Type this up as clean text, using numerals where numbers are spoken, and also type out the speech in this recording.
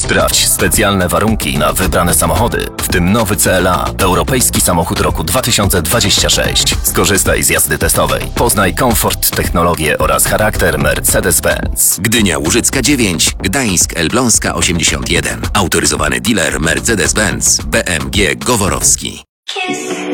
Sprawdź specjalne warunki na wybrane samochody, w tym nowy CLA, europejski samochód roku 2026. Skorzystaj z jazdy testowej. Poznaj komfort, technologię oraz charakter Mercedes-Benz. Gdynia Łużycka 9, Gdańsk Elbląska 81. Autoryzowany dealer Mercedes-Benz BMG Goworowski.